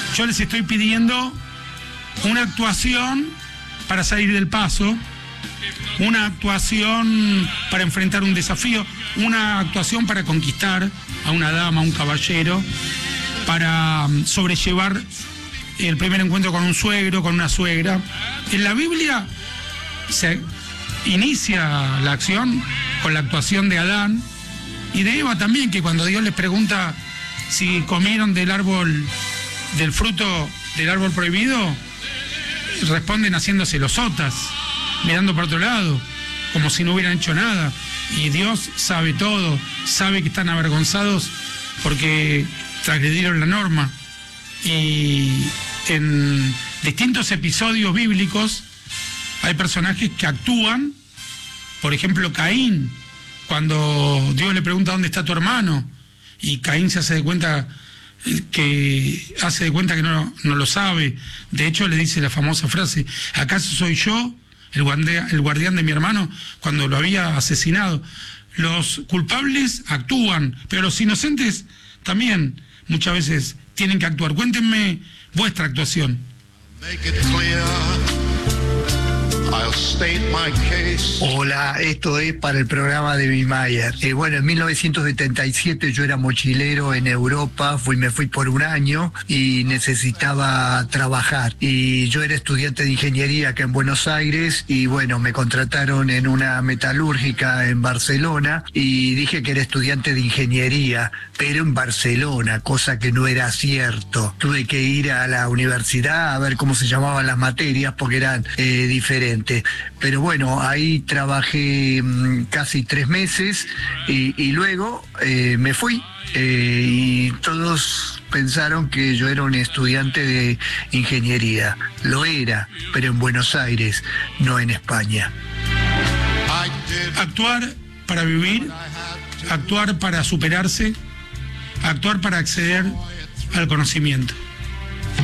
Yo les estoy pidiendo una actuación para salir del paso, una actuación para enfrentar un desafío, una actuación para conquistar a una dama, a un caballero, para sobrellevar el primer encuentro con un suegro, con una suegra. En la Biblia se inicia la acción con la actuación de Adán y de Eva también, que cuando Dios les pregunta si comieron del fruto del árbol prohibido, responden haciéndose los sotas, mirando para otro lado, como si no hubieran hecho nada. Y Dios sabe todo, sabe que están avergonzados porque transgredieron la norma. Y en distintos episodios bíblicos hay personajes que actúan, por ejemplo Caín, cuando Dios le pregunta dónde está tu hermano, y Caín se hace de cuenta que no lo sabe. De hecho le dice la famosa frase: ¿acaso soy yo el guardián de mi hermano?, cuando lo había asesinado. Los culpables actúan, pero los inocentes también muchas veces tienen que actuar. Cuéntenme vuestra actuación. Hola, esto es para el programa de Mi Mayer. Bueno, en 1977 yo era mochilero en Europa, me fui por un año y necesitaba trabajar. Y yo era estudiante de ingeniería acá en Buenos Aires y bueno, me contrataron en una metalúrgica en Barcelona y dije que era estudiante de ingeniería, pero en Barcelona, cosa que no era cierto. Tuve que ir a la universidad a ver cómo se llamaban las materias porque eran diferentes. Pero bueno, ahí trabajé casi 3 meses y luego me fui y todos pensaron que yo era un estudiante de ingeniería. Lo era, pero en Buenos Aires, no en España. Actuar para vivir, actuar para superarse, actuar para acceder al conocimiento.